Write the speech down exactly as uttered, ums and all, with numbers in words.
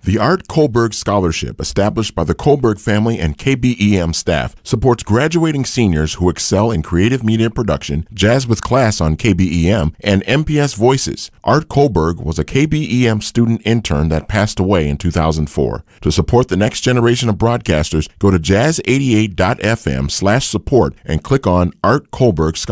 The Art Kohlberg Scholarship, established by the Kohlberg family and K B E M staff, supports graduating seniors who excel in creative media production, Jazz with Class on K B E M, and M P S Voices. Art Kohlberg was a K B E M student intern that passed away in two thousand four. To support the next generation of broadcasters, go to jazz eighty-eight dot f m slash support and click on Art Kohlberg Scholarship.